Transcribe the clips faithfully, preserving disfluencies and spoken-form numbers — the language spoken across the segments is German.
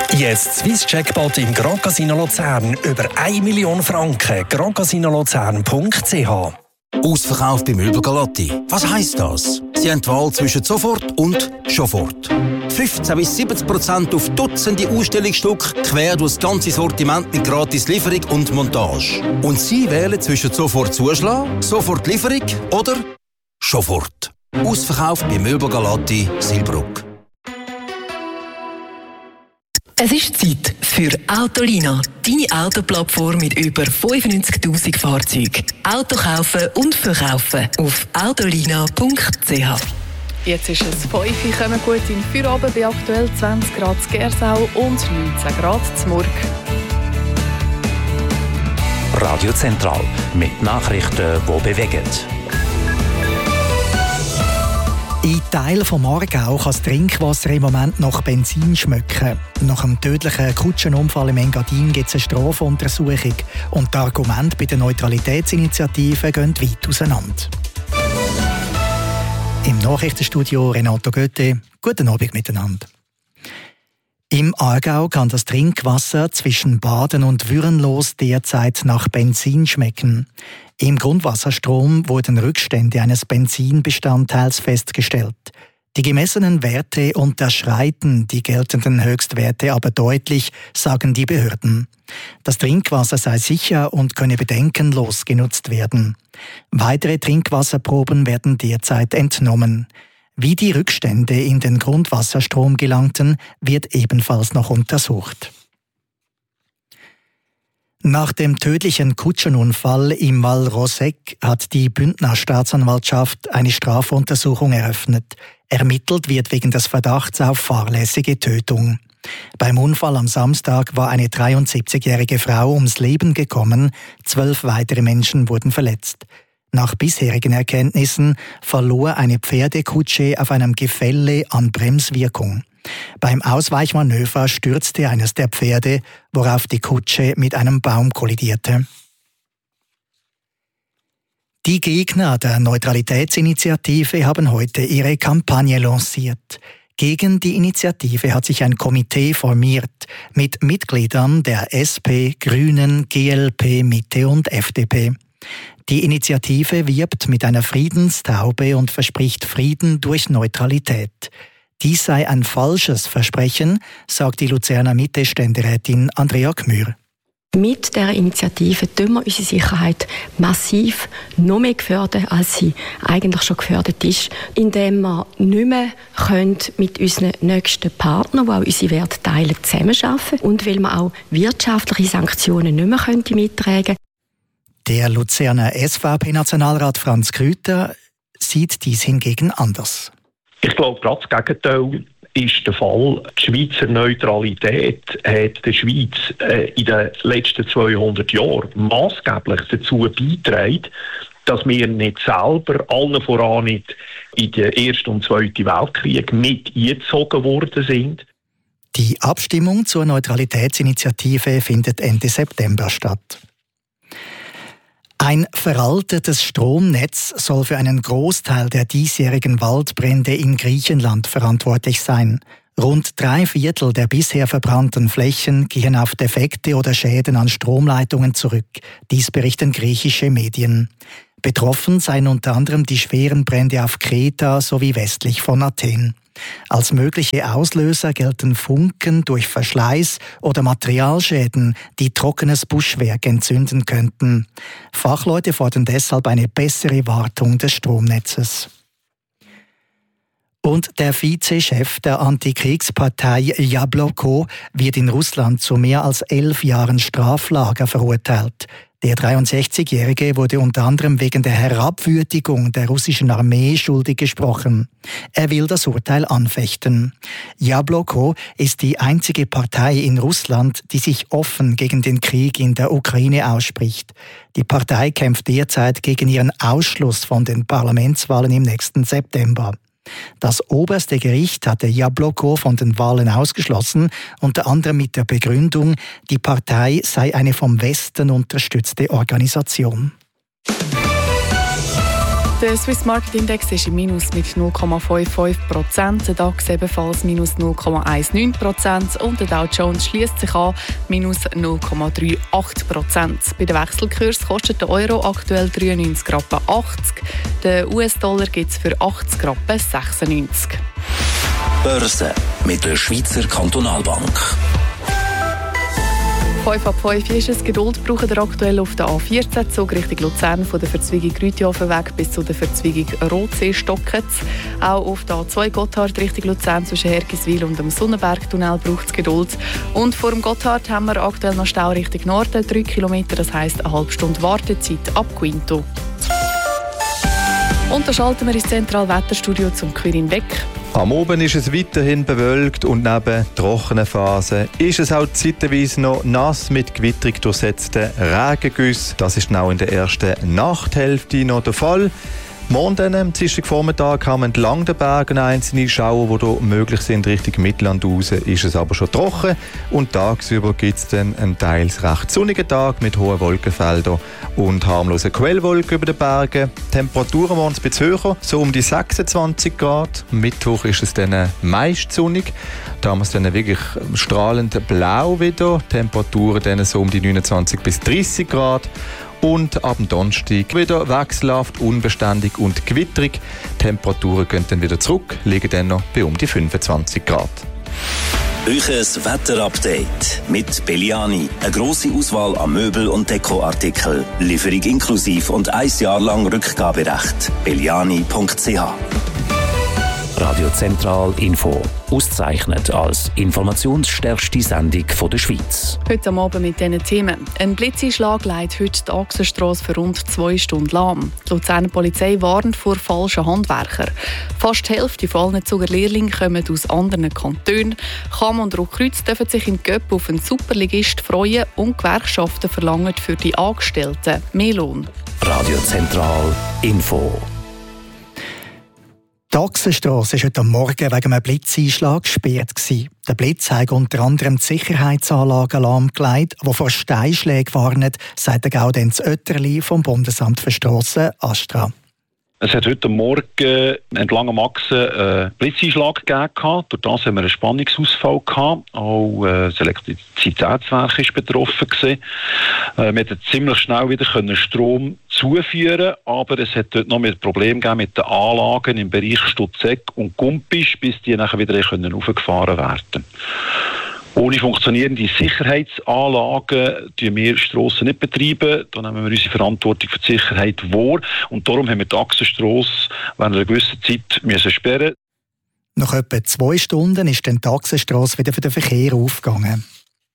Jetzt Swiss Jackpot im Grand Casino Luzern über eine Million Franken. grand casino luzern punkt c h. Ausverkauf bei Möbel Galotti. Was heisst das? Sie haben die Wahl zwischen sofort und sofort. fünfzehn bis siebzig Prozent auf Dutzende Ausstellungsstücke, quer durch das ganze Sortiment mit gratis Lieferung und Montage. Und Sie wählen zwischen sofort Zuschlag, sofort Lieferung oder sofort. Ausverkauf bei Möbel Galotti, Silbruck. Es ist Zeit für Autolina, deine Autoplattform mit über fünfundneunzigtausend Fahrzeugen. Auto kaufen und verkaufen auf autolina punkt c h. Jetzt ist es fünf Uhr, kommen gut in den Feierabend bei aktuell zwanzig Grad in Gersau und neunzehn Grad in Murg. Radio Zentral mit Nachrichten, die bewegen. In Teilen vom Aargau kann das Trinkwasser im Moment nach Benzin schmecken. Nach einem tödlichen Kutschenunfall im Engadin gibt es eine Strafuntersuchung. Und die Argumente bei der Neutralitätsinitiative gehen weit auseinander. Im Nachrichtenstudio Renato Götte. Guten Abend miteinander. Im Aargau kann das Trinkwasser zwischen Baden und Würenlos derzeit nach Benzin schmecken. Im Grundwasserstrom wurden Rückstände eines Benzinbestandteils festgestellt. Die gemessenen Werte unterschreiten die geltenden Höchstwerte aber deutlich, sagen die Behörden. Das Trinkwasser sei sicher und könne bedenkenlos genutzt werden. Weitere Trinkwasserproben werden derzeit entnommen. Wie die Rückstände in den Grundwasserstrom gelangten, wird ebenfalls noch untersucht. Nach dem tödlichen Kutschenunfall im Val Roseg hat die Bündner Staatsanwaltschaft eine Strafuntersuchung eröffnet. Ermittelt wird wegen des Verdachts auf fahrlässige Tötung. Beim Unfall am Samstag war eine dreiundsiebzigjährige Frau ums Leben gekommen, zwölf weitere Menschen wurden verletzt. Nach bisherigen Erkenntnissen verlor eine Pferdekutsche auf einem Gefälle an Bremswirkung. Beim Ausweichmanöver stürzte eines der Pferde, worauf die Kutsche mit einem Baum kollidierte. Die Gegner der Neutralitätsinitiative haben heute ihre Kampagne lanciert. Gegen die Initiative hat sich ein Komitee formiert mit Mitgliedern der S P, Grünen, G L P, Mitte und F D P. Die Initiative wirbt mit einer Friedenstaube und verspricht Frieden durch Neutralität. Dies sei ein falsches Versprechen, sagt die Luzerner Mitte-Ständerätin Andrea Gmür. Mit dieser Initiative fördern wir unsere Sicherheit massiv noch mehr gefördert, als sie eigentlich schon gefördert ist, indem wir nicht mehr mit unseren nächsten Partnern, die auch unsere Werte teilen, zusammenarbeiten und weil wir auch wirtschaftliche Sanktionen nicht mehr mittragen können. Der Luzerner S V P-Nationalrat Franz Krüter sieht dies hingegen anders. Ich glaube, gerade das Gegenteil ist der Fall. Die Schweizer Neutralität hat der Schweiz äh, in den letzten zweihundert Jahren maßgeblich dazu beigetragen, dass wir nicht selber, allen voran nicht in den Ersten und Zweiten Weltkrieg mit eingezogen worden sind. Die Abstimmung zur Neutralitätsinitiative findet Ende September statt. Ein veraltetes Stromnetz soll für einen Großteil der diesjährigen Waldbrände in Griechenland verantwortlich sein. Rund drei Viertel der bisher verbrannten Flächen gehen auf Defekte oder Schäden an Stromleitungen zurück. Dies berichten griechische Medien. Betroffen seien unter anderem die schweren Brände auf Kreta sowie westlich von Athen. Als mögliche Auslöser gelten Funken durch Verschleiß oder Materialschäden, die trockenes Buschwerk entzünden könnten. Fachleute fordern deshalb eine bessere Wartung des Stromnetzes. Und der Vizechef der Antikriegspartei Jabloko wird in Russland zu mehr als elf Jahren Straflager verurteilt. Der dreiundsechzigjährige wurde unter anderem wegen der Herabwürdigung der russischen Armee schuldig gesprochen. Er will das Urteil anfechten. Jabloko ist die einzige Partei in Russland, die sich offen gegen den Krieg in der Ukraine ausspricht. Die Partei kämpft derzeit gegen ihren Ausschluss von den Parlamentswahlen im nächsten September. Das oberste Gericht hatte Jabloko von den Wahlen ausgeschlossen, unter anderem mit der Begründung, die Partei sei eine vom Westen unterstützte Organisation. Der Swiss Market Index ist im Minus mit null Komma fünfundfünfzig Prozent, der DAX ebenfalls minus null Komma neunzehn Prozent und der Dow Jones schließt sich an minus null Komma achtunddreißig Prozent. Bei den Wechselkursen kostet der Euro aktuell dreiundneunzig Rappen achtzig, der U S-Dollar gibt es für achtzig Rappen sechsundneunzig. Börse mit der Schweizer Kantonalbank. fünf ab fünf ist es. Geduld braucht er aktuell auf der A vierzehn Zug Richtung Luzern von der Verzweigung Rütihofen-Weg bis zu der Verzweigung Rotsee-Stocketz. Auch auf der A zwei Gotthard Richtung Luzern zwischen Hergiswil und dem Sonnenbergtunnel braucht es Geduld. Und vor dem Gotthard haben wir aktuell noch Stau Richtung Norden, drei Kilometer, das heisst eine halbe Stunde Wartezeit ab Quinto. Und da schalten wir ins Zentralwetterstudio zum Quirin Beck. Am Oben ist es weiterhin bewölkt und neben trockenen Phasen ist es auch zeitweise noch nass mit gewitterig durchsetzten Regengüssen. Das ist auch in der ersten Nachthälfte noch der Fall. Morgen, am Dienstagvormittag, haben wir entlang der Berge einzelne Schauer, die hier möglich sind. Richtung Mittelland raus ist es aber schon trocken. Und tagsüber gibt es dann einen teils recht sonnigen Tag mit hohen Wolkenfeldern und harmlosen Quellwolken über den Bergen. Temperaturen morgens ein bisschen höher, so um die sechsundzwanzig Grad. Mittwoch ist es dann meist sonnig. Da haben wir es dann wirklich strahlend blau wieder. Temperaturen dann so um die neunundzwanzig bis dreißig Grad. Und ab dem Donnerstag wieder wechselhaft, unbeständig und gewitterig. Temperaturen gehen dann wieder zurück, liegen dann noch bei um die fünfundzwanzig Grad. Euches Wetterupdate mit Belliani. Eine grosse Auswahl an Möbel- und Dekoartikeln. Lieferung inklusiv und ein Jahr lang Rückgaberecht. belliani punkt c h. Radio Zentral Info. Ausgezeichnet als informationsstärkste Sendung von der Schweiz. Heute am Abend mit diesen Themen. Ein Blitzeinschlag legt heute die Achsenstrasse für rund zwei Stunden lahm. Die Luzerner Polizei warnt vor falschen Handwerkern. Fast die Hälfte von allen Zuger Lehrlinge kommen aus anderen Kantonen. Cham und Rotkreuz dürfen sich in Göpp auf einen Superligist freuen und Gewerkschaften verlangen für die Angestellten mehr Lohn. Radio Zentral Info. Die Achsenstrasse war heute Morgen wegen einem Blitzeinschlag gesperrt. Der Blitz hat unter anderem die Sicherheitsanlagen lahmgelegt, die vor Steinschlägen warnen, sagt der Gaudenz Oetterli vom Bundesamt für Strassen Astra. Es hat heute Morgen entlang am Achsen einen Blitzeinschlag gegeben. Durch das haben wir einen Spannungsausfall gehabt. Auch das Elektrizitätswerk war betroffen. Wir konnten ziemlich schnell wieder Strom zuführen, aber es hat dort noch ein Problem gegeben mit den Anlagen im Bereich Stutzegg und Gumpisch, bis die nachher wieder aufgefahren werden können. Ohne funktionierende Sicherheitsanlagen betreiben wir Strassen nicht betreiben. Da nehmen wir unsere Verantwortung für die Sicherheit wahr. Und darum haben wir die Achsenstrasse während einer gewissen Zeit müssen sperren. Nach etwa zwei Stunden ist dann die Achsenstrasse wieder für den Verkehr aufgegangen.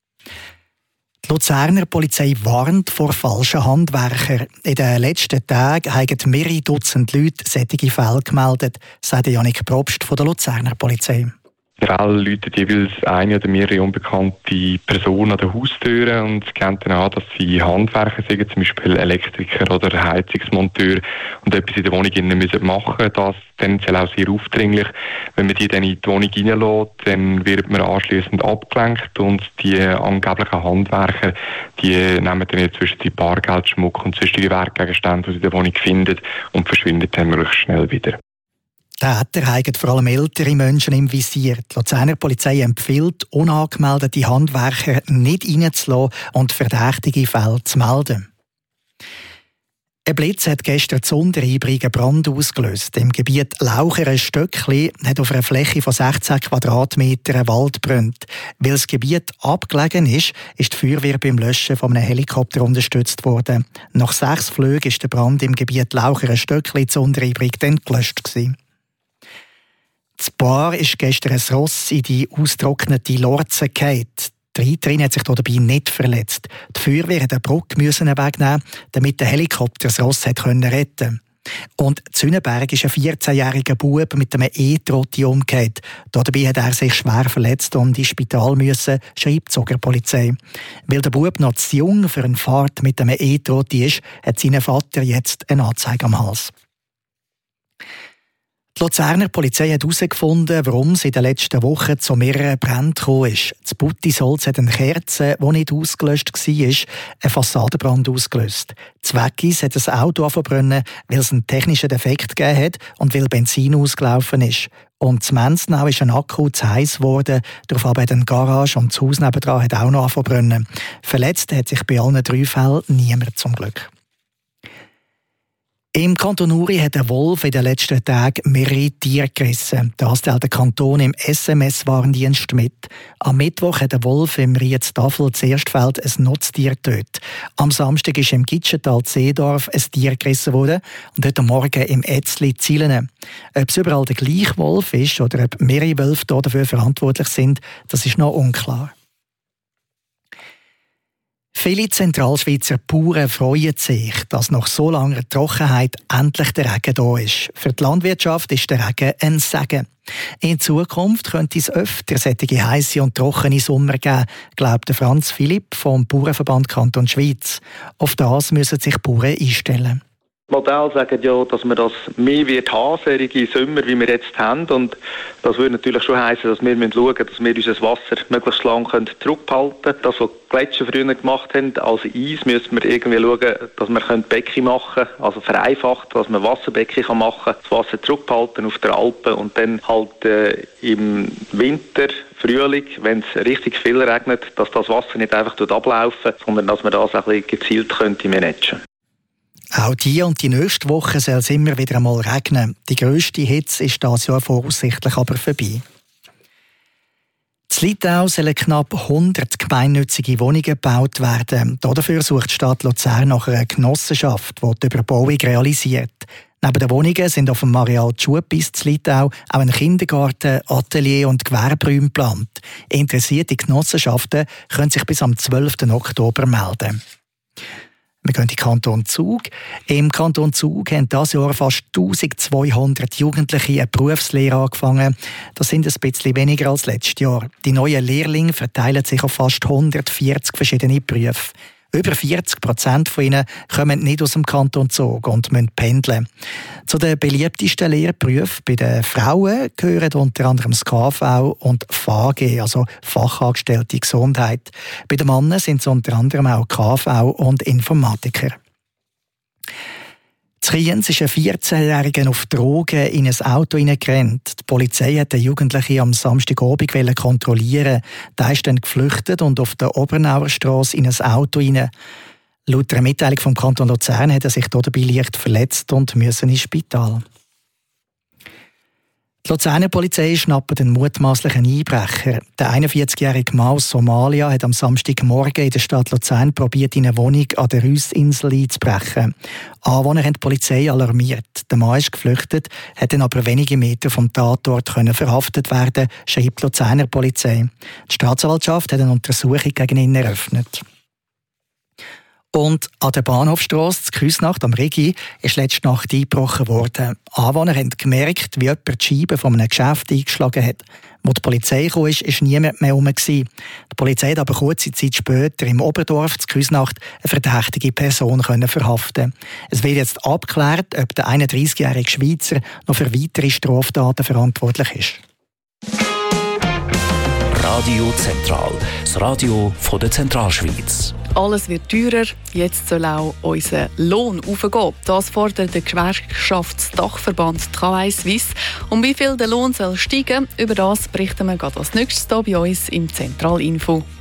Die Luzerner Polizei warnt vor falschen Handwerkern. In den letzten Tagen haben mehrere Dutzend Leute solche Fälle gemeldet, sagt Janik Probst von der Luzerner Polizei. In der Fälle läuten jeweils eine oder mehrere unbekannte Personen an den Haustüren und geben dann an, dass sie Handwerker sind, zum Beispiel Elektriker oder Heizungsmonteur und etwas in der Wohnung machen müssen. Das ist tendenziell auch sehr aufdringlich. Wenn man die dann in die Wohnung reinlässt, dann wird man anschliessend abgelenkt und die angeblichen Handwerker, die nehmen dann inzwischen die Bargeld, Schmuck und sonstige Wertgegenstände, die sie in der Wohnung finden und verschwinden dann möglichst schnell wieder. Die Täter haben vor allem ältere Menschen im Visier. Die Luzerner Polizei empfiehlt, unangemeldete Handwerker nicht reinzulassen und verdächtige Fälle zu melden. Ein Blitz hat gestern zu Untereibring einen Brand ausgelöst. Im Gebiet Laucheren-Stöckli hat auf einer Fläche von sechzehn Quadratmetern ein Wald gebrannt. Weil das Gebiet abgelegen ist, ist die Feuerwehr beim Löschen von einem Helikopter unterstützt worden. Nach sechs Flügen ist der Brand im Gebiet Laucheren-Stöckli zu Untereibring dann gelöscht gewesen. Das Paar ist gestern ein Ross in die ausgetrocknete Lorze gefallen. Die Reiterin hat sich dabei nicht verletzt. Die Feuerwehr musste eine Brücke wegnehmen, damit der Helikopter das Ross retten konnte. Und Zünnenberg ist ein vierzehnjähriger Bub mit einem E-Trotti umgekehrt. Dabei hat er sich schwer verletzt und ins Spital müssen, schreibt die Zugerpolizei. Weil der Bub noch zu jung für eine Fahrt mit einem E-Trotti ist, hat sein Vater jetzt eine Anzeige am Hals. Die Luzerner Polizei hat herausgefunden, warum es in den letzten Wochen zu mehreren Bränden gekommen ist. Das Buttisholz hat eine Kerze, die nicht ausgelöscht war, einen Fassadenbrand ausgelöst. Zweckis hat ein Auto verbrennen, weil es einen technischen Defekt gegeben hat und weil Benzin ausgelaufen ist. Und zu Menznau ist ein Akku zu heiß geworden, daraufhin hat eine Garage und das Haus nebenan hat auch noch verbrennen. Verletzt hat sich bei allen drei Fällen niemand zum Glück. Im Kanton Uri hat ein Wolf in den letzten Tagen mehrere Tiere gerissen. Das teilt der Kanton im S M S-Warndienst mit. Am Mittwoch hat ein Wolf im Rietz-Tafel Zerstfeld ein Nutztier getötet. Am Samstag ist im Gitschental-Seedorf ein Tier gerissen worden und heute Morgen im Etzli Zielene. Ob es überall der gleiche Wolf ist oder ob mehrere Wölfe dafür verantwortlich sind, das ist noch unklar. Viele Zentralschweizer Bauern freuen sich, dass nach so langer Trockenheit endlich der Regen da ist. Für die Landwirtschaft ist der Regen ein Segen. In Zukunft könnte es öfter solche heisse und trockene Sommer geben, glaubt Franz Philipp vom Bauernverband Kanton Schweiz. Auf das müssen sich Bauern einstellen. Die Modelle sagen ja, dass man das mehr wird haben, solche Sommer, wie wir jetzt haben. Und das würde natürlich schon heissen, dass wir schauen müssen, dass wir unser Wasser möglichst lang zurückhalten können. Das, was die Gletscher früher gemacht haben, als Eis, müssen wir irgendwie schauen, dass wir Becken machen können, also vereinfacht, dass man Wasserbecken machen kann, das Wasser zurückhalten auf der Alpen und dann halt äh, im Winter, Frühling, wenn es richtig viel regnet, dass das Wasser nicht einfach ablaufen, sondern dass man das ein bisschen gezielt könnte managen. Auch die und die nächste Woche soll es immer wieder einmal regnen. Die grösste Hitze ist dieses Jahr voraussichtlich aber vorbei. In Litau sollen knapp hundert gemeinnützige Wohnungen gebaut werden. Dafür sucht die Stadt Luzern nach einer Genossenschaft, die die Überbauung realisiert. Neben den Wohnungen sind auf dem Areal Tschupis in Litau auch ein Kindergarten, Atelier und Gewerberäume geplant. Interessierte Genossenschaften können sich bis am zwölften Oktober melden. Wir gehen in den Kanton Zug. Im Kanton Zug haben dieses Jahr fast eintausendzweihundert Jugendliche eine Berufslehre angefangen. Das sind ein bisschen weniger als letztes Jahr. Die neuen Lehrlinge verteilen sich auf fast hundertvierzig verschiedene Berufe. Über vierzig Prozent von ihnen kommen nicht aus dem Kanton Zug und müssen pendeln. Zu den beliebtesten Lehrberufen bei den Frauen gehören unter anderem das K V und F A G, also Fachangestellte Gesundheit. Bei den Männern sind es unter anderem auch K V und Informatiker. In Kriens ist ein vierzehnjähriger auf Drogen in ein Auto hineingerannt. Die Polizei hat den Jugendlichen am Samstagabend kontrollieren. Der ist dann geflüchtet und auf der Obernauer Strasse in ein Auto hinein. Laut einer Mitteilung vom Kanton Luzern hat er sich dabei leicht verletzt und müssen ins Spital. Die Luzerner Polizei schnappt einen mutmaßlichen Einbrecher. Der einundvierzigjährige Mann aus Somalia hat am Samstagmorgen in der Stadt Luzern probiert, in eine Wohnung an der Rüssinsel einzubrechen. Anwohner haben die Polizei alarmiert. Der Mann ist geflüchtet, hat dann aber wenige Meter vom Tatort können verhaftet werden, schreibt die Luzerner Polizei. Die Staatsanwaltschaft hat eine Untersuchung gegen ihn eröffnet. Und an der Bahnhofstrasse zu Küsnacht am Rigi ist letzte Nacht eingebrochen worden. Anwohner haben gemerkt, wie jemand die Scheibe von einem Geschäft eingeschlagen hat. Als die Polizei kam, war niemand mehr herum. Die Polizei hat aber kurze Zeit später im Oberdorf zu Küsnacht eine verdächtige Person verhaften. Es wird jetzt abgeklärt, ob der einunddreißigjährige Schweizer noch für weitere Straftaten verantwortlich ist. Radio Zentral, das Radio von der Zentralschweiz. Alles wird teurer, jetzt soll auch unser Lohn aufgehen. Das fordert der Gewerkschaftsdachverband K W Suisse. Um wie viel der Lohn soll steigen, über das berichten wir gerade als nächstes hier bei uns im Zentralinfo.